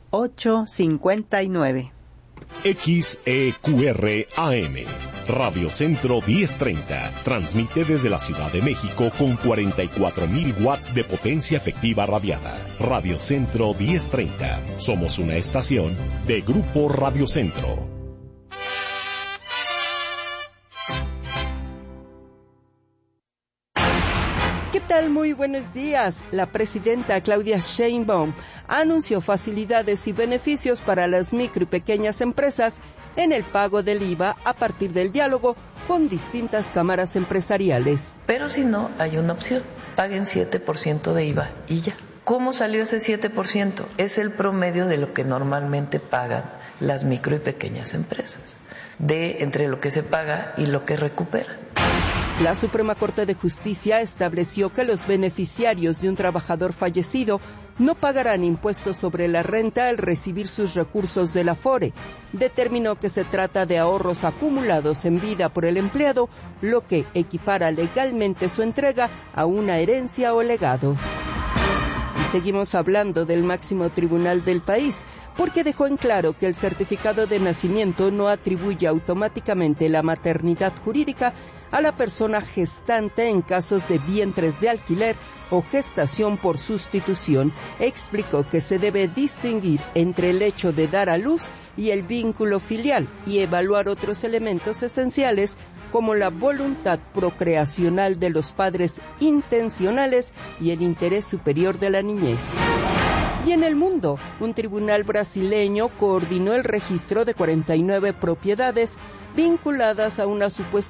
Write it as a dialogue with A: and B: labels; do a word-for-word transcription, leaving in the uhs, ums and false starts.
A: ocho cincuenta y nueve.
B: X E Q R A M, Radio Centro diez treinta, transmite desde la Ciudad de México con cuarenta y cuatro mil watts de potencia efectiva radiada. Radio Centro diez treinta, somos una estación de Grupo Radio Centro.
C: ¿Qué tal? Muy buenos días. La presidenta Claudia Sheinbaum anunció facilidades y beneficios para las micro y pequeñas empresas en el pago del I V A a partir del diálogo con distintas cámaras empresariales.
D: Pero si no, hay una opción. Paguen siete por ciento de I V A y ya. ¿Cómo salió ese siete por ciento? Es el promedio de lo que normalmente pagan las micro y pequeñas empresas, de entre lo que se paga y lo que recuperan.
C: La Suprema Corte de Justicia estableció que los beneficiarios de un trabajador fallecido no pagarán impuestos sobre la renta al recibir sus recursos del Afore. Determinó que se trata de ahorros acumulados en vida por el empleado, lo que equipara legalmente su entrega a una herencia o legado. Y seguimos hablando del máximo tribunal del país, porque dejó en claro que el certificado de nacimiento no atribuye automáticamente la maternidad jurídica a la persona gestante en casos de vientres de alquiler o gestación por sustitución. Explicó que se debe distinguir entre el hecho de dar a luz y el vínculo filial y evaluar otros elementos esenciales como la voluntad procreacional de los padres intencionales y el interés superior de la niñez. Y en el mundo, un tribunal brasileño coordinó el registro de cuarenta y nueve propiedades vinculadas a una supuesta